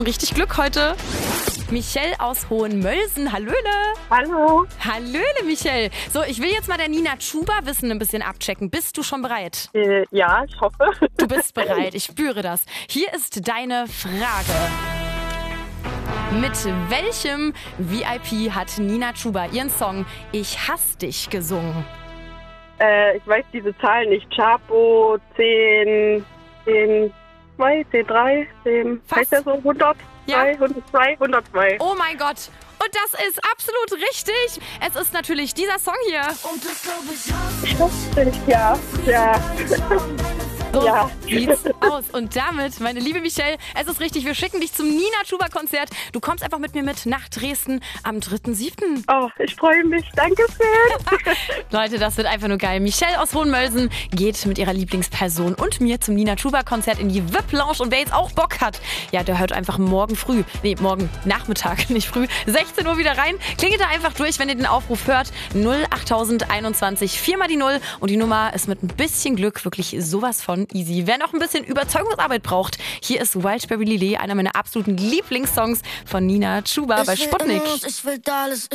Richtig Glück heute. Michelle aus Hohenmölsen, hallöle. Hallo. Hallöle, Michelle. So, ich will jetzt mal der Nina Chuba-Wissen ein bisschen abchecken. Bist du schon bereit? Ja, ich hoffe. Du bist bereit, ich spüre das. Hier ist deine Frage. Mit welchem VIP hat Nina Chuba ihren Song Ich hasse dich gesungen? Ich weiß diese Zahl nicht. Chapo, 10, 2, 10, 3, 10. Fast. Heißt der so 100? Ja. 102, 102. Oh mein Gott. Und das ist absolut richtig. Es ist natürlich dieser Song hier. Ja, ja. So Ja. sieht's aus. Und damit, meine liebe Michelle, es ist richtig, wir schicken dich zum Nina Chuba-Konzert. Du kommst einfach mit mir mit nach Dresden am 3.7. Oh, ich freue mich. Dankeschön. Leute, das wird einfach nur geil. Michelle aus Hohenmölsen geht mit ihrer Lieblingsperson und mir zum Nina Chuba-Konzert in die VIP-Lounge. Und wer jetzt auch Bock hat, ja, der hört einfach morgen Nachmittag, nicht früh, 16 Uhr wieder rein. Klingelt da einfach durch, wenn ihr den Aufruf hört. 08021 4 mal die 0. Und die Nummer ist mit ein bisschen Glück wirklich sowas von easy. Wer noch ein bisschen Überzeugungsarbeit braucht, hier ist Wildberry Lillet, einer meiner absoluten Lieblingssongs von Nina Chuba bei Sputnik. Ich will alles.